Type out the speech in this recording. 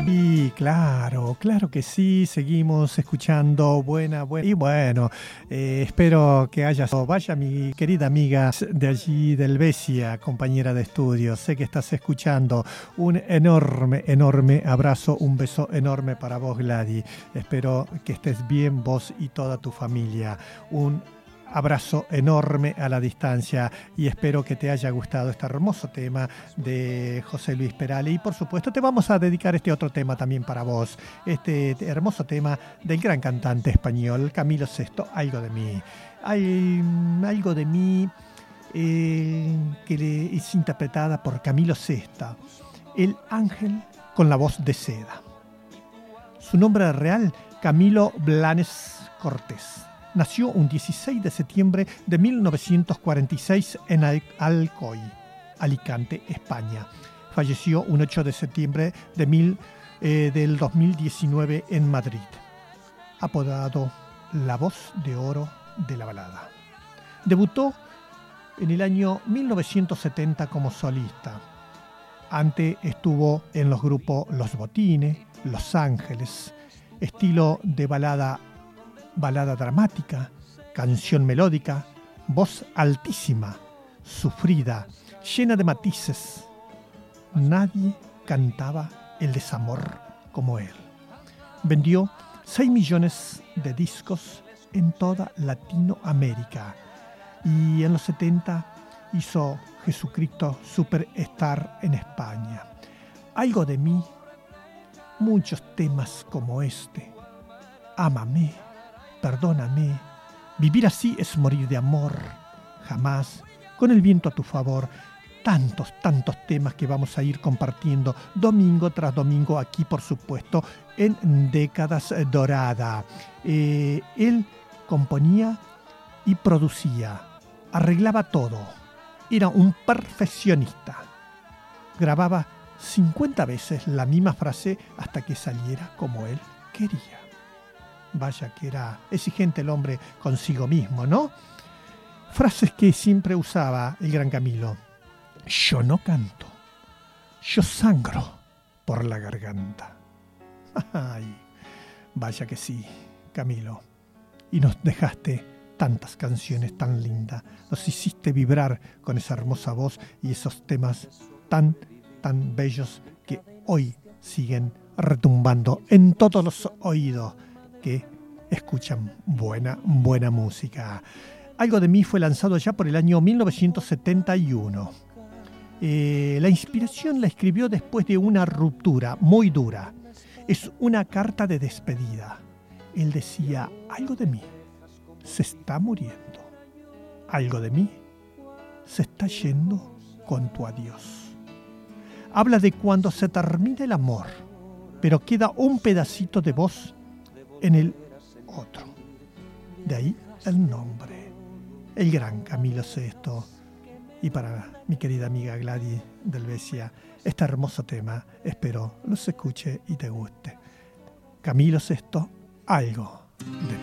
Y claro, claro que sí, seguimos escuchando buena. Y bueno, espero que vaya mi querida amiga de allí del Besia, compañera de estudio, sé que estás escuchando, un enorme abrazo, un beso enorme para vos, Gladys, espero que estés bien vos y toda tu familia, un abrazo enorme a la distancia y espero que te haya gustado este hermoso tema de José Luis Perales y por supuesto te vamos a dedicar este otro tema también para vos, este hermoso tema del gran cantante español Camilo VI, Algo de mí. Hay algo de mí que es interpretada por Camilo VI, el ángel con la voz de seda. Su nombre real, Camilo Blanes Cortés. Nació un 16 de septiembre de 1946 en Alcoy, Alicante, España. Falleció un 8 de septiembre del 2019 en Madrid. Apodado La Voz de Oro de la Balada. Debutó en el año 1970 como solista. Antes estuvo en los grupos Los Botines, Los Ángeles, estilo de balada dramática, canción melódica, voz altísima, sufrida, llena de matices. Nadie cantaba el desamor como él. Vendió 6 millones de discos en toda Latinoamérica y en los 70 hizo Jesucristo Superstar en España. Algo de mí, muchos temas como este. Ámame, perdóname, vivir así es morir de amor, jamás, con el viento a tu favor, tantos temas que vamos a ir compartiendo domingo tras domingo aquí, por supuesto, en Décadas Dorada. Él componía y producía, arreglaba todo, era un perfeccionista, grababa 50 veces la misma frase hasta que saliera como él quería. Vaya que era exigente el hombre consigo mismo, ¿no? Frases que siempre usaba el gran Camilo. Yo no canto, yo sangro por la garganta. Ay, vaya que sí, Camilo. Y nos dejaste tantas canciones tan lindas. Nos hiciste vibrar con esa hermosa voz y esos temas tan bellos que hoy siguen retumbando en todos los oídos que escuchan buena música. Algo de mí fue lanzado ya por el año 1971. La inspiración la escribió después de una ruptura muy dura. Es una carta de despedida. Él decía, algo de mí se está muriendo. Algo de mí se está yendo con tu adiós. Habla de cuando se termina el amor, pero queda un pedacito de vos en el otro. De ahí el nombre, el gran Camilo VI. Y para mi querida amiga Gladys del Besia, este hermoso tema, espero los escuche y te guste. Camilo VI, algo de mí.